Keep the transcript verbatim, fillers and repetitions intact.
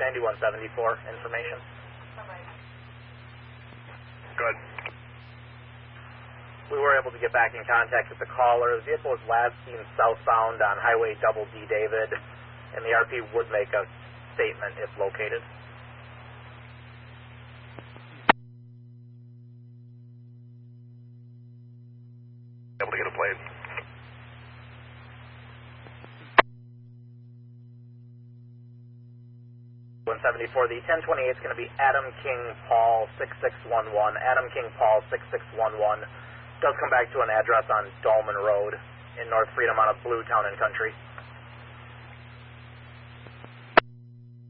Sandy one seventy-four, information. Good. We were able to get back in contact with the caller. The vehicle is last seen southbound on Highway Double D David, and the R P would make a statement if located. Able to get a plate. one seventy-four, the ten twenty-eight is going to be Adam King Paul six six one one. Adam King Paul six six one one. Does come back to an address on Dolman Road in North Freedom out of Blue Town and Country.